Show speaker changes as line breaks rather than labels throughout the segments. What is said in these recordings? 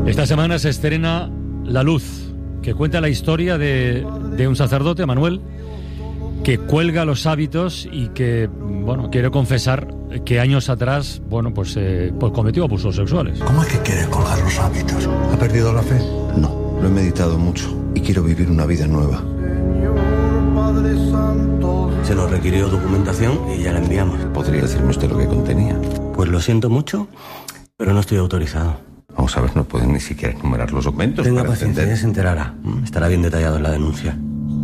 Esta semana se estrena La Luz, que cuenta la historia de un sacerdote, Manuel, que cuelga los hábitos y que, bueno, quiere confesar que años atrás, bueno, pues cometió abusos sexuales.
¿Cómo es que quiere colgar los hábitos? ¿Ha perdido la fe?
No, lo he meditado mucho y quiero vivir una vida nueva.
Se nos requirió documentación y ya la enviamos.
¿Podría decirme usted lo que contenía?
Pues lo siento mucho, pero no estoy autorizado.
Vamos a ver, no pueden ni siquiera enumerar los documentos.
Tenga
para
paciencia,
entender.
ya se enterará. Estará bien detallado en la denuncia.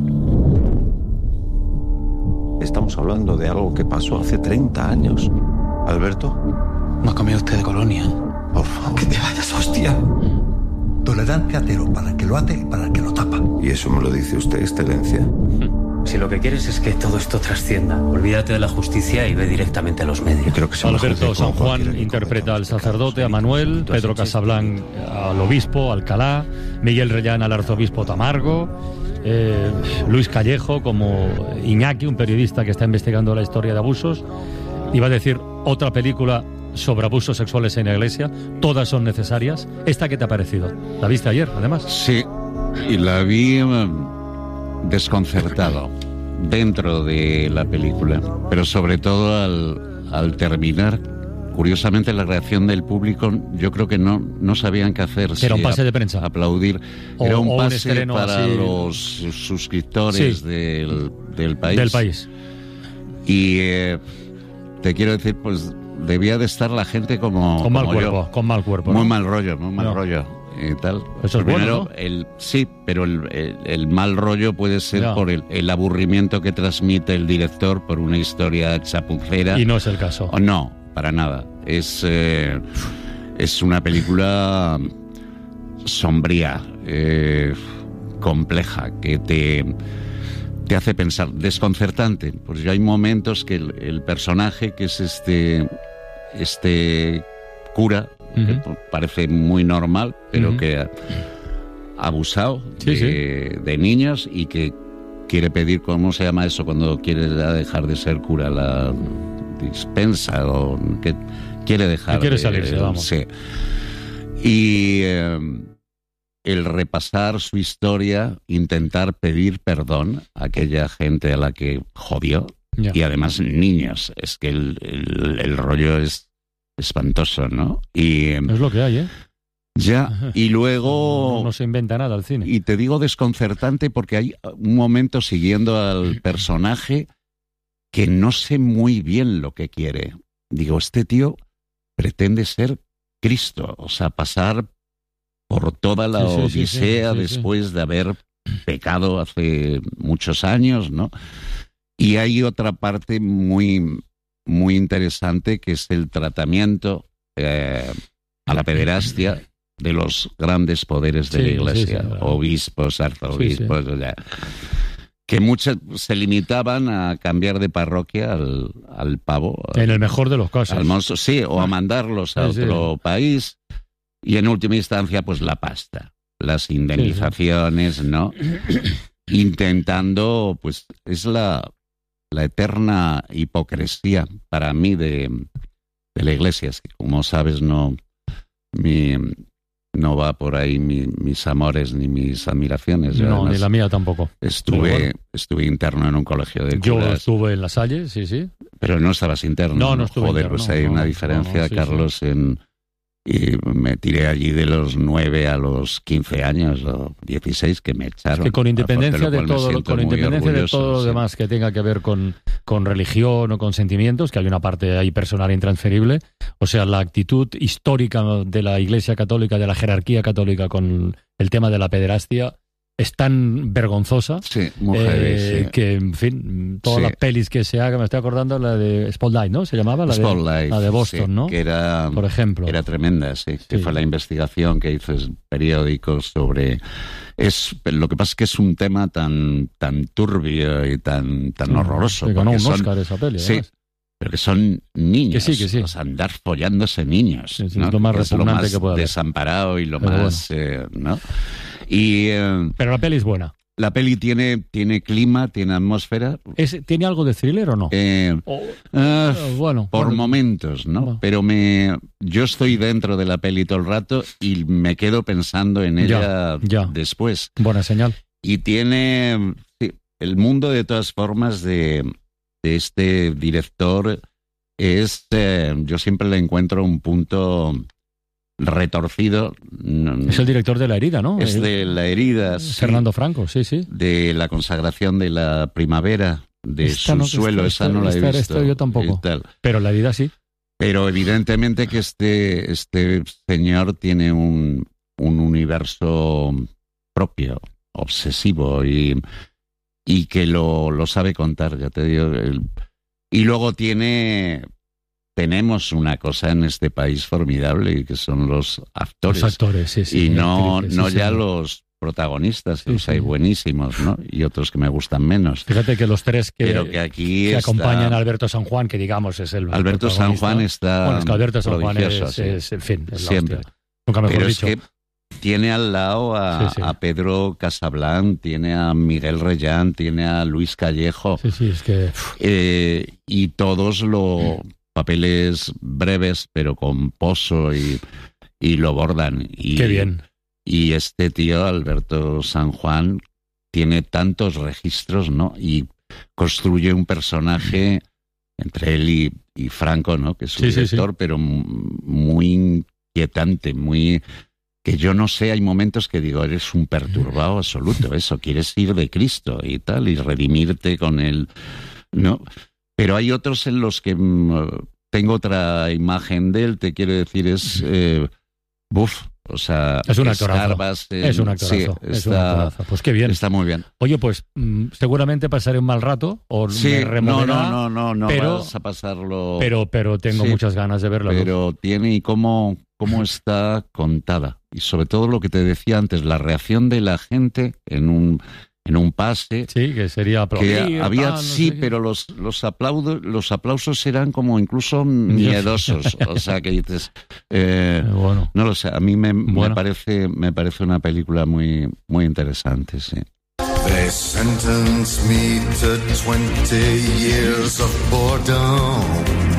Estamos hablando de algo que pasó hace 30 años. ¿Alberto?
No ha cambiado usted de colonia.
Por favor. Que te vayas, hostia.
Tolerancia cero para el que lo hace y para el que lo tapa.
¿Y eso me lo dice usted, excelencia?
Si lo que quieres es que todo esto trascienda, olvídate de la justicia y ve directamente a los medios.
Yo creo que son
Alberto San Juan interpreta al sacerdote, a Manuel, Pedro Casablanc al obispo, Alcalá, Miguel Reyán al arzobispo Tamargo, Luis Callejo como Iñaki, un periodista que está investigando la historia de abusos. Iba a decir otra película sobre abusos sexuales en la iglesia. Todas son necesarias. ¿Esta qué te ha parecido? ¿La viste ayer, además?
Sí, y la vi desconcertado dentro de la película, pero sobre todo al terminar, curiosamente la reacción del público, yo creo que no sabían qué hacer.
Era un pase de prensa.
Aplaudir. Era un pase
estreno
para
así,
los suscriptores
sí,
del país.
Del país.
Y te quiero decir, pues debía de estar la gente como
Con mal
como
cuerpo,
yo.
con mal cuerpo.
Muy
¿no?
mal rollo,
No.
Y tal.
Eso es
Primero,
bueno, ¿no?
sí, pero el mal rollo puede ser
Ya.
por el aburrimiento que transmite el director por una historia chapucera.
Y no es el caso.
O no, para nada. Es una película sombría, compleja, que te hace pensar, desconcertante. Pues ya hay momentos que el personaje, que es este cura, que parece muy normal, pero que ha abusado de niños y que quiere pedir, ¿cómo se llama eso? Cuando quiere dejar de ser cura, la dispensa, o que quiere dejar.
Quiere salirse, vamos.
Sí. Y el repasar su historia, intentar pedir perdón a aquella gente a la que jodió,
Ya.
y además niños. Es que el rollo es espantoso, ¿no? Y
Es lo que hay, ¿eh?
ya, y luego...
No se inventa nada al cine.
Y te digo desconcertante porque hay un momento siguiendo al personaje que no sé muy bien lo que quiere. Digo, este tío pretende ser Cristo, o sea, pasar por toda la odisea después de haber pecado hace muchos años, ¿no? Y hay otra parte muy, muy interesante, que es el tratamiento a la pederastia de los grandes poderes de la Iglesia,
claro.
obispos, arzobispos, que muchos se limitaban a cambiar de parroquia al pavo.
En el mejor de los casos.
Al monstruo, sí, o a mandarlos a otro país, y en última instancia, pues la pasta, las indemnizaciones, ¿no? Intentando, pues es la eterna hipocresía para mí de la Iglesia. Es que, como sabes, no va por ahí mis amores ni mis admiraciones.
No,
además,
ni la mía tampoco.
Estuve interno en un colegio de curas.
Yo estuve en La Salle, sí.
Pero no estabas interno.
No estuve
Joder,
interno,
pues hay una diferencia, Carlos, y me tiré allí de los 9 a los 15 años o 16 que me echaron.
Es que con independencia de todo,
orgulloso,
lo demás que tenga que ver con religión o con sentimientos, que hay una parte ahí personal intransferible, o sea, la actitud histórica de la Iglesia Católica, de la jerarquía católica con el tema de la pederastia, es tan vergonzosa que, en fin, todas las pelis que se hagan, me estoy acordando la de Spotlight, ¿no? Se llamaba la de Boston, ¿no?
Que era,
por ejemplo.
Era tremenda, que fue la investigación que hizo el periódico sobre... lo que pasa es que es un tema tan turbio y tan horroroso.
Que ganó un Oscar esa peli, además.
Pero que son niños,
que sí.
O sea, andar follándose niños, ¿no?
Es lo más repugnante
que
que puede haber.
Desamparado y lo más... ¿no? Y,
pero la peli es buena.
La peli tiene clima, tiene atmósfera.
¿Tiene algo de thriller o no?
Por momentos, ¿no?
Bueno.
Pero yo estoy dentro de la peli todo el rato y me quedo pensando en ella después.
Buena señal.
Y tiene el mundo, de todas formas, de este director es, yo siempre le encuentro un punto retorcido.
Es el director de La herida, ¿no?
Es de La herida.
Fernando Franco, sí.
De La consagración de la primavera, de Subsuelo, esa no la he visto.
Esto yo tampoco. Pero La herida sí.
Pero evidentemente que este señor tiene un universo propio, obsesivo y que lo sabe contar, ya te digo. Y luego tenemos una cosa en este país formidable, y que son los actores.
Los actores, sí.
Y no ya los protagonistas, que los hay buenísimos, ¿no? Y otros que me gustan menos.
Fíjate que los tres que acompañan a Alberto San Juan, que digamos es el
Alberto San Juan está...
Bueno, es que Alberto San Juan es el fin. Es siempre. Nunca mejor
pero
dicho.
Es que tiene al lado a Pedro Casablanc, tiene a Miguel Reyán, tiene a Luis Callejo.
Sí, es que...
y todos papeles breves, pero con pozo y lo bordan.
Qué bien.
Y este tío, Alberto San Juan, tiene tantos registros, ¿no? Y construye un personaje entre él y Franco, ¿no? Que es su director, pero muy inquietante, que yo no sé, hay momentos que digo, eres un perturbado absoluto, eso, quieres ir de Cristo y tal, y redimirte con él, ¿no? Pero hay otros en los que tengo otra imagen de él, te quiero decir, es o sea,
es un actorazo. Es un actorazo. Pues qué bien.
Está muy bien.
Oye, pues seguramente pasaré un mal rato o me removerá.
No vas a pasarlo.
Pero tengo muchas ganas de verlo.
Pero tiene, y cómo está contada. Y sobre todo lo que te decía antes, la reacción de la gente en un pase.
Sí, que sería aplaudir.
Que había, pero los aplausos eran como incluso miedosos. O sea, que dices, no lo sé, a mí me parece una película muy, muy interesante, sí.
They sentenced me to 20 years of boredom.